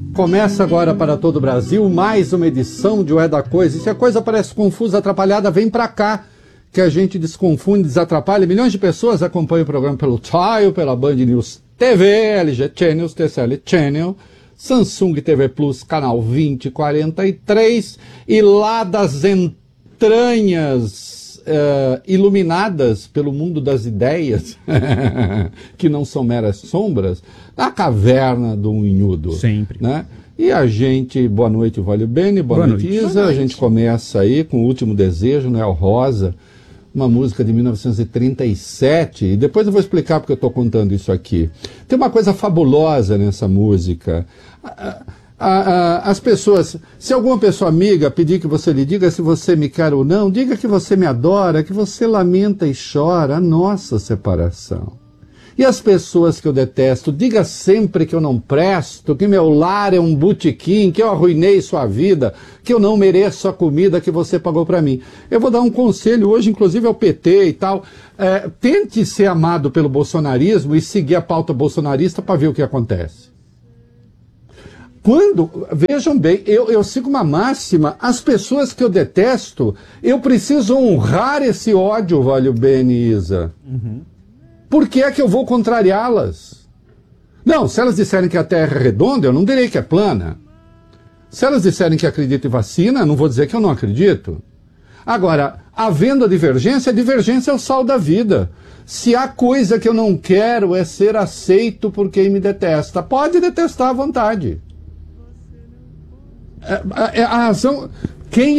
Começa agora para todo o Brasil mais uma edição de O É da Coisa. E se a coisa parece confusa, atrapalhada, vem pra cá, que a gente desconfunde, desatrapalha. Milhões de pessoas acompanham o programa pelo Tile, pela Band News TV, LG Channels, TCL Channel, Samsung TV Plus, canal 2043, e lá das entranhas iluminadas pelo mundo das ideias, que não são meras sombras, na caverna do Unhudo. Sempre. Né? E a gente, boa noite, Valio Bene, boa noite, Isa. A gente começa aí com O Último Desejo, Noel Rosa, uma música de 1937, e depois eu vou explicar porque eu estou contando isso aqui. Tem uma coisa fabulosa nessa música. As pessoas, se alguma pessoa amiga pedir que você lhe diga se você me quer ou não, diga que você me adora, que você lamenta e chora a nossa separação. E as pessoas que eu detesto, diga sempre que eu não presto, que meu lar é um botequim, que eu arruinei sua vida, que eu não mereço a comida que você pagou para mim. Eu vou dar um conselho hoje, inclusive ao PT e tal. Tente ser amado pelo bolsonarismo e seguir a pauta bolsonarista para ver o que acontece. Vejam bem, eu sigo uma máxima, as pessoas que eu detesto, eu preciso honrar esse ódio, Valio Bene e Isa. Uhum. Por que é que eu vou contrariá-las? Não, se elas disserem que a Terra é redonda, eu não direi que é plana. Se elas disserem que acreditam em vacina, eu não vou dizer que eu não acredito. Agora, havendo a divergência é o sal da vida. Se há coisa que eu não quero é ser aceito por quem me detesta, pode detestar à vontade. A razão... Quem